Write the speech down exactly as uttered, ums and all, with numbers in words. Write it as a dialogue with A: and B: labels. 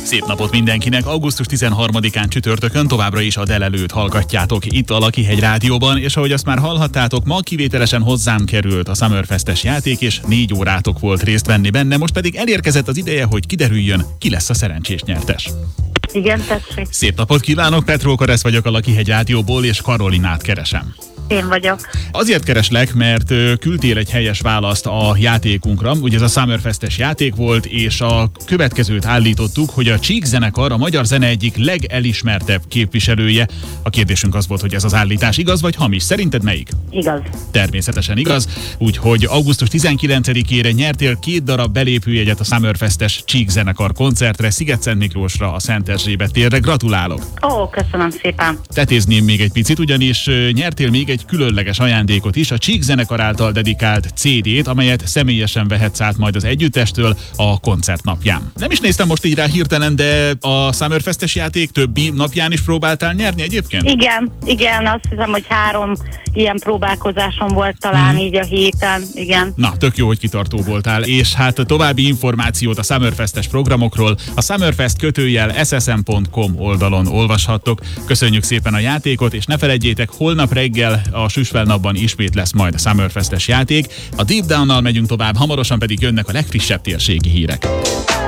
A: Szép napot mindenkinek! augusztus tizenharmadikán csütörtökön továbbra is a Delelőt hallgatjátok itt a Lakihegy Rádióban, és ahogy azt már hallhattátok, ma kivételesen hozzám került a Summerfestes játék, és négy órátok volt részt venni benne, most pedig elérkezett az ideje, hogy kiderüljön, ki lesz a szerencsés nyertes.
B: Igen, tessék.
A: Szép napot kívánok, Petró Karesz vagyok a Lakihegy Rádióból, és Karolinát keresem.
B: Én vagyok.
A: Azért kereslek, mert küldtél egy helyes választ a játékunkra. Ugye ez a Summerfestes játék volt, és a következőt állítottuk, hogy a Csík zenekar a magyar zene egyik legelismertebb képviselője. A kérdésünk az volt, hogy ez az állítás igaz vagy hamis. Szerinted melyik?
B: Igaz.
A: Természetesen igaz, úgyhogy augusztus tizenkilencedikére nyertél két darab belépőjegyet a Summerfestes Csík zenekar koncertre, Sziget-Szent Miklósra, a Szent Erzsébet térre. Gratulálok!
B: Ó, köszönöm szépen.
A: Tetézném még egy picit, ugyanis nyertél még egy különleges ajándékot is, a Csík zenekar által dedikált cé dét, amelyet személyesen vehetsz át majd az együttestől a koncert napján. Nem is néztem most így rá hirtelen, de a Summerfestes játék többi napján is próbáltál nyerni egyébként?
B: Igen, igen, azt hiszem, hogy három ilyen próbálkozásom volt talán hmm. így a héten, igen.
A: Na, tök jó, hogy kitartó voltál, és hát további információt a Summerfestes programokról a summerfest kötőjel es es em pont com oldalon olvashattok. Köszönjük szépen a játékot, és ne felejtjétek, holnap reggel a Süsfelnapban ismét lesz majd a Summerfestes játék. A Deep Down-nal megyünk tovább, hamarosan pedig jönnek a legfrissebb térségi hírek.